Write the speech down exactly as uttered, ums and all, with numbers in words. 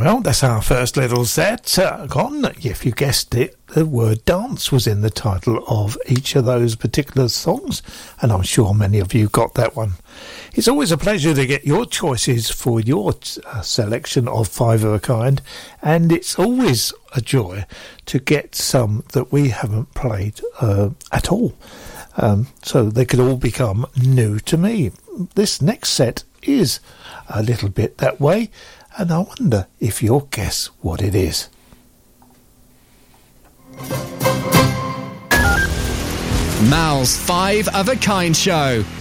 Well, that's our first little set uh, gone. If you guessed it, the word dance was in the title of each of those particular songs, and I'm sure many of you got that one. It's always a pleasure to get your choices for your uh, selection of Five of a Kind, and it's always a joy to get some that we haven't played uh, at all. Um, so they could all become new to me. This next set is a little bit that way, and I wonder if you'll guess what it is. Mal's Five of a Kind show